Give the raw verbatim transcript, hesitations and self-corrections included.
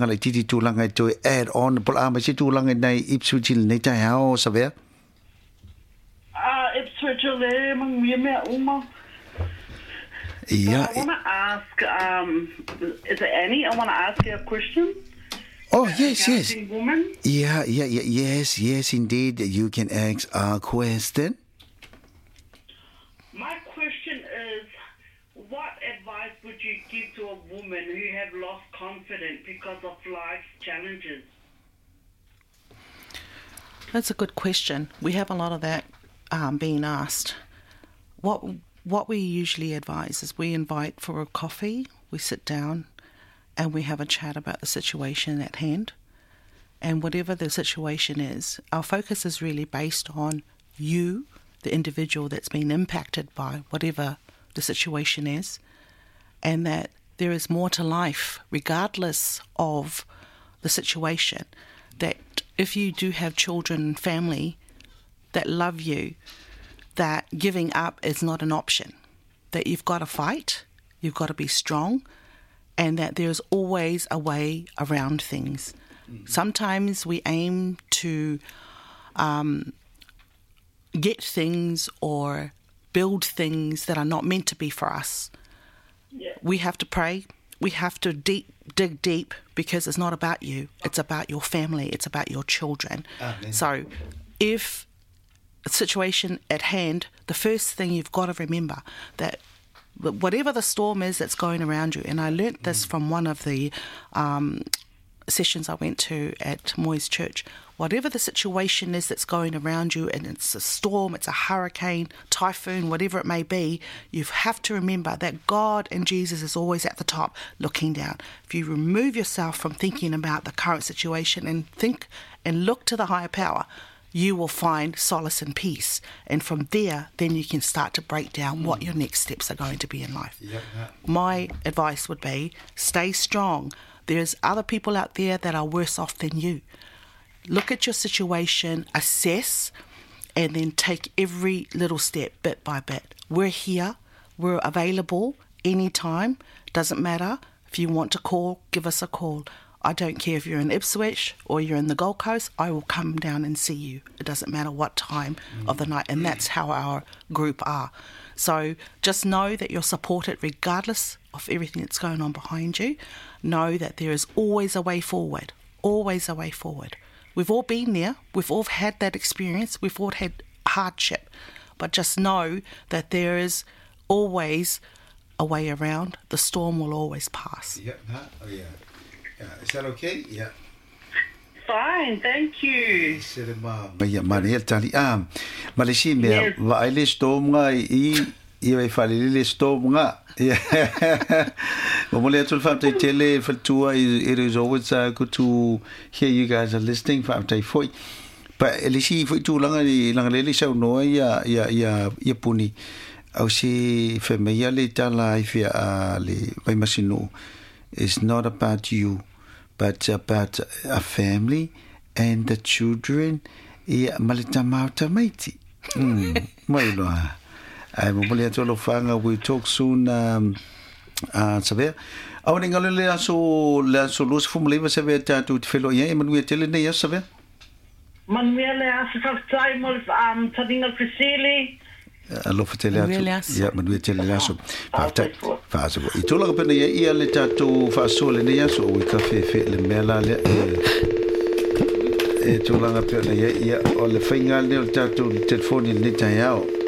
ngalai titi tūlanga i toi add on pol a mai si tūlanga nei Ipswich nei tai hao sa vea. Ah, Ipswich le mang mia mea uma. Yeah. I want to ask, um, is it Annie? I want to ask you a question. Oh, yes, yes. Woman? Yeah, yeah, yeah, yes, yes, indeed. You can ask a question. My question is, what advice would you give to a woman who have lost confidence because of life's challenges? That's a good question. We have a lot of that um, being asked. What what we usually advise is we invite for a coffee, we sit down, and we have a chat about the situation at hand. And whatever the situation is, our focus is really based on you, the individual that's been impacted by whatever the situation is, and that there is more to life regardless of the situation. That if you do have children and family that love you, that giving up is not an option, that you've got to fight, you've got to be strong, and that there's always a way around things. Mm-hmm. Sometimes we aim to um, get things or build things that are not meant to be for us. Yeah. We have to pray. We have to deep, dig deep, because it's not about you. It's about your family. It's about your children. Amen. So if a situation at hand, the first thing you've got to remember that whatever the storm is that's going around you, and I learnt this from one of the um, sessions I went to at Moy's Church, whatever the situation is that's going around you, and it's a storm, it's a hurricane, typhoon, whatever it may be, you have to remember that God and Jesus is always at the top looking down. If you remove yourself from thinking about the current situation and think and look to the higher power, you will find solace and peace. And from there, then you can start to break down mm. what your next steps are going to be in life. Yep, yep. My advice would be, stay strong. There's other people out there that are worse off than you. Look at your situation, assess, and then take every little step bit by bit. We're here. We're available anytime. Doesn't matter. If you want to call, give us a call. I don't care if you're in Ipswich or you're in the Gold Coast, I will come down and see you. It doesn't matter what time mm. of the night, and that's how our group are. So just know that you're supported regardless of everything that's going on behind you. Know that there is always a way forward, always a way forward. We've all been there. We've all had that experience. We've all had hardship. But just know that there is always a way around. The storm will always pass. Yeah, oh yeah. Yeah. Is that okay? Yeah. Fine, thank you. Yeah, Maria Tali. Ah, Malaysia me va ile storm nga I I vai fale ile storm nga. Yeah. Well, let's all te tele for two. It is always uh, good to hear you guys are listening. For te foi. But Elishi foi tu langa ni langa lele sa no ya ya ya ya puni. Au si fe me ya le tala I fe a le vai masino. It's not about you, but about a family and the children. I malita mauta maiti. Hmm. Mai loa. Ai mo le tolo fanga. We talk soon. Um, uh, sabe. Au ni ngalo le aso le aso lus fu mle sabe ta tu felo ye man we tele ne ya sabe. Man me le aso fa tai mo um tadinga Priscilla. Alo fatele atu. Ya man we tele aso. Fa ta fa so. I tola ka pena ye ia le tatu fa so le ne ya so we ka fe fe le mela le e tola ka pena ye ia o le fingal le tatu telefoni le ta yao.